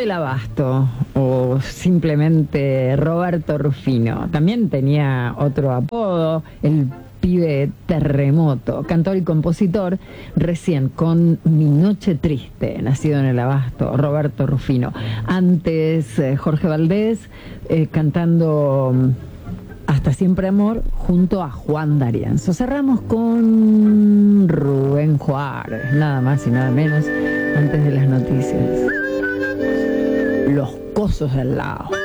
del Abasto, o simplemente Roberto Rufino. También tenía otro apodo, el pibe terremoto, cantor y compositor, recién con Mi Noche Triste, nacido en el Abasto, Roberto Rufino. Antes Jorge Valdés, cantando Hasta Siempre Amor, junto a Juan D'Arienzo. Cerramos con Rubén Juárez, nada más y nada menos, antes de las noticias. Los cosos del lado.